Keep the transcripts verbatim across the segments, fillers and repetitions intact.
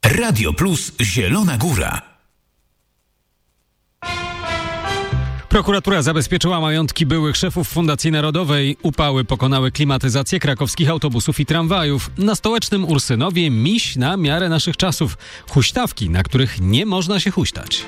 Radio Plus Zielona Góra. Prokuratura zabezpieczyła majątki byłych szefów Fundacji Narodowej. Upały pokonały klimatyzację krakowskich autobusów i tramwajów. Na stołecznym Ursynowie miś na miarę naszych czasów. Huśtawki, na których nie można się huśtać.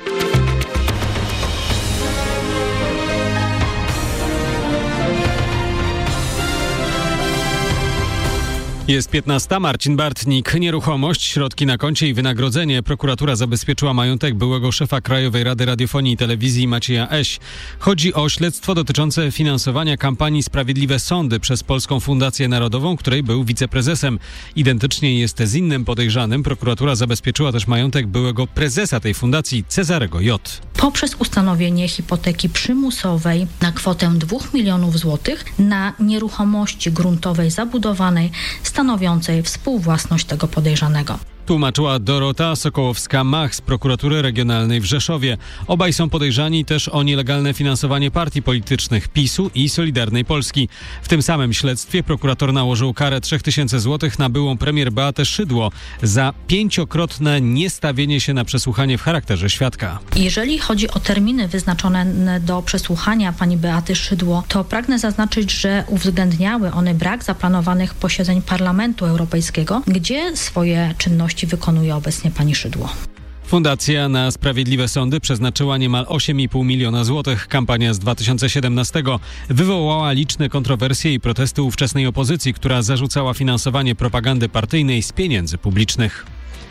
Jest piętnasta. Marcin Bartnik. Nieruchomość, środki na koncie i wynagrodzenie. Prokuratura zabezpieczyła majątek byłego szefa Krajowej Rady Radiofonii i Telewizji Macieja Eś. Chodzi o śledztwo dotyczące finansowania kampanii Sprawiedliwe Sądy przez Polską Fundację Narodową, której był wiceprezesem. Identycznie jest z innym podejrzanym. Prokuratura zabezpieczyła też majątek byłego prezesa tej fundacji Cezarego J. Poprzez ustanowienie hipoteki przymusowej na kwotę dwóch milionów złotych na nieruchomości gruntowej zabudowanej stanowiącej współwłasność tego podejrzanego. Tłumaczyła Dorota Sokołowska-Mach z Prokuratury Regionalnej w Rzeszowie. Obaj są podejrzani też o nielegalne finansowanie partii politycznych PiSu i Solidarnej Polski. W tym samym śledztwie prokurator nałożył karę trzech tysięcy złotych na byłą premier Beatę Szydło za pięciokrotne niestawienie się na przesłuchanie w charakterze świadka. Jeżeli chodzi o terminy wyznaczone do przesłuchania pani Beaty Szydło, to pragnę zaznaczyć, że uwzględniały one brak zaplanowanych posiedzeń Parlamentu Europejskiego, gdzie swoje czynności wykonuje obecnie pani Szydło. Fundacja na Sprawiedliwe Sądy przeznaczyła niemal osiem i pół miliona złotych. Kampania z dwa tysiące siedemnastego wywołała liczne kontrowersje i protesty ówczesnej opozycji, która zarzucała finansowanie propagandy partyjnej z pieniędzy publicznych.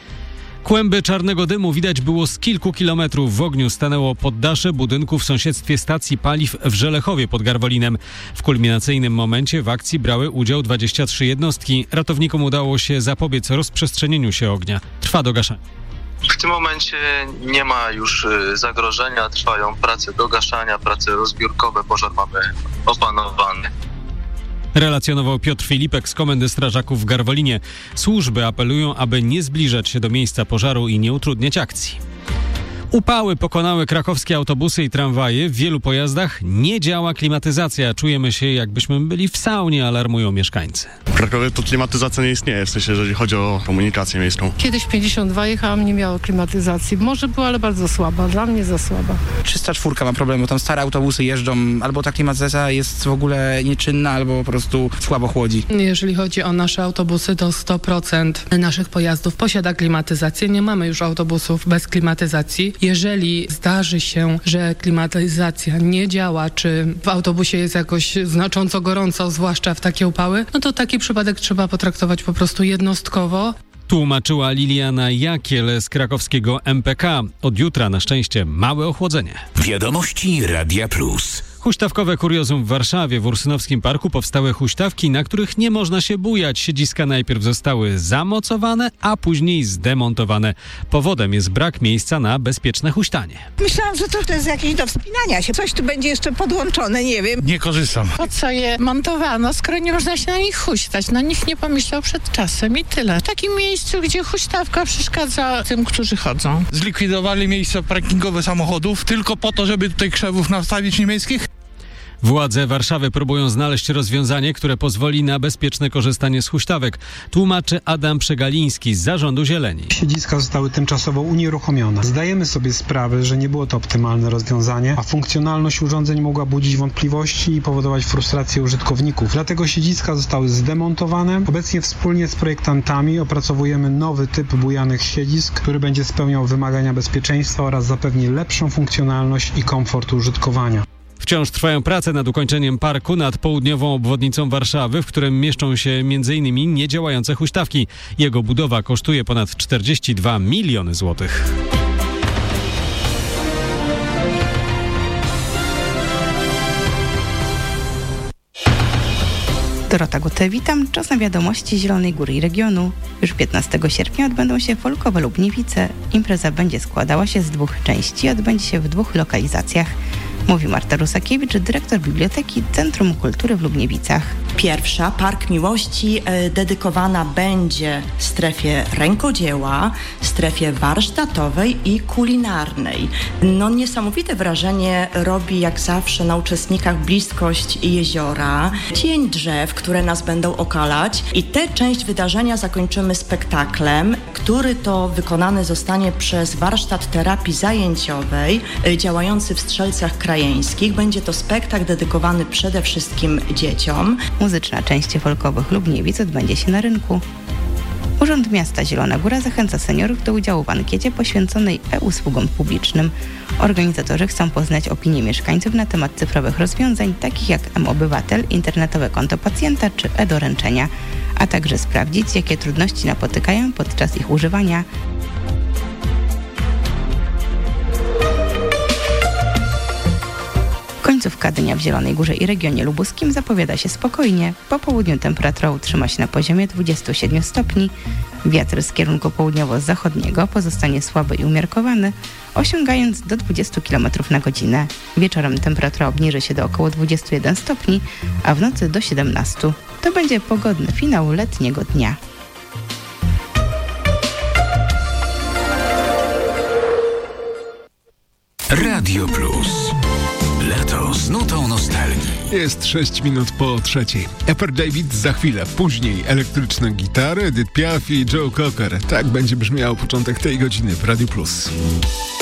Kłęby czarnego dymu widać było z kilku kilometrów. W ogniu stanęło poddasze budynku w sąsiedztwie stacji paliw w Żelechowie pod Garwolinem. W kulminacyjnym momencie w akcji brały udział dwadzieścia trzy jednostki. Ratownikom udało się zapobiec rozprzestrzenieniu się ognia. Trwa dogaszanie. W tym momencie nie ma już zagrożenia, trwają prace dogaszania, prace rozbiórkowe, pożar mamy opanowany. Relacjonował Piotr Filipek z Komendy Strażaków w Garwolinie. Służby apelują, aby nie zbliżać się do miejsca pożaru i nie utrudniać akcji. Upały pokonały krakowskie autobusy i tramwaje. W wielu pojazdach nie działa klimatyzacja. Czujemy się, jakbyśmy byli w saunie, alarmują mieszkańcy. W Krakowie to klimatyzacja nie istnieje, w sensie, jeżeli chodzi o komunikację miejską. Kiedyś pięćdziesiąt dwa jechałam, nie miało klimatyzacji. Może była, ale bardzo słaba. Dla mnie za słaba. trzysta cztery ma problemu, tam stare autobusy jeżdżą, albo ta klimatyzacja jest w ogóle nieczynna, albo po prostu słabo chłodzi. Jeżeli chodzi o nasze autobusy, to sto procent naszych pojazdów posiada klimatyzację. Nie mamy już autobusów bez klimatyzacji. Jeżeli zdarzy się, że klimatyzacja nie działa, czy w autobusie jest jakoś znacząco gorąco, zwłaszcza w takie upały, no to taki przypadek trzeba potraktować po prostu jednostkowo. Tłumaczyła Liliana Jakiel z krakowskiego M P K. Od jutra na szczęście małe ochłodzenie. Wiadomości Radia Plus. Huśtawkowe kuriozum w Warszawie. W Ursynowskim Parku powstały huśtawki, na których nie można się bujać. Siedziska najpierw zostały zamocowane, a później zdemontowane. Powodem jest brak miejsca na bezpieczne huśtanie. Myślałam, że to jest jakieś do wspinania się. Coś tu będzie jeszcze podłączone, nie wiem. Nie korzystam. Po co je montowano, skoro nie można się na nich huśtać? No nikt nie pomyślał przed czasem i tyle. W takim miejscu, gdzie huśtawka przeszkadza tym, którzy chodzą. Zlikwidowali miejsca parkingowe samochodów tylko po to, żeby tutaj krzewów nastawić niemieckich? Władze Warszawy próbują znaleźć rozwiązanie, które pozwoli na bezpieczne korzystanie z huśtawek. Tłumaczy Adam Przegaliński z Zarządu Zieleni. Siedziska zostały tymczasowo unieruchomione. Zdajemy sobie sprawę, że nie było to optymalne rozwiązanie, a funkcjonalność urządzeń mogła budzić wątpliwości i powodować frustrację użytkowników. Dlatego siedziska zostały zdemontowane. Obecnie wspólnie z projektantami opracowujemy nowy typ bujanych siedzisk, który będzie spełniał wymagania bezpieczeństwa oraz zapewni lepszą funkcjonalność i komfort użytkowania. Wciąż trwają prace nad ukończeniem parku nad południową obwodnicą Warszawy, w którym mieszczą się między innymi niedziałające huśtawki. Jego budowa kosztuje ponad czterdzieści dwa miliony złotych. Dorota Gute, witam. Czas na wiadomości Zielonej Góry i regionu. Już piętnastego sierpnia odbędą się Folkowe Lubniewice. Impreza będzie składała się z dwóch części, odbędzie się w dwóch lokalizacjach. Mówi Marta Rusakiewicz, dyrektor Biblioteki Centrum Kultury w Lubniewicach. Pierwsza, Park Miłości, e, dedykowana będzie strefie rękodzieła, strefie warsztatowej i kulinarnej. No niesamowite wrażenie robi jak zawsze na uczestnikach bliskość jeziora, cień drzew, które nas będą okalać i tę część wydarzenia zakończymy spektaklem, który to wykonany zostanie przez warsztat terapii zajęciowej e, działający w Strzelcach Krajeńskich. Będzie to spektakl dedykowany przede wszystkim dzieciom. Muzyczna część folkowych Lubniewic odbędzie się na rynku. Urząd Miasta Zielona Góra zachęca seniorów do udziału w ankiecie poświęconej e-usługom publicznym. Organizatorzy chcą poznać opinię mieszkańców na temat cyfrowych rozwiązań, takich jak M-Obywatel, internetowe konto pacjenta czy e-doręczenia, a także sprawdzić, jakie trudności napotykają podczas ich używania. Końcówka dnia w Zielonej Górze i regionie lubuskim zapowiada się spokojnie. Po południu temperatura utrzyma się na poziomie dwudziestu siedmiu stopni. Wiatr z kierunku południowo-zachodniego pozostanie słaby i umiarkowany, osiągając do dwudziestu kilometrów na godzinę. Wieczorem temperatura obniży się do około dwudziestu jeden stopni, a w nocy do siedemnastu. To będzie pogodny finał letniego dnia. Radio Plus. Lato z nutą nostalgii. Jest sześć minut po trzeciej. Epper David za chwilę. Później elektryczne gitary, Edith Piaf i Joe Cocker. Tak będzie brzmiał początek tej godziny w Radio Plus.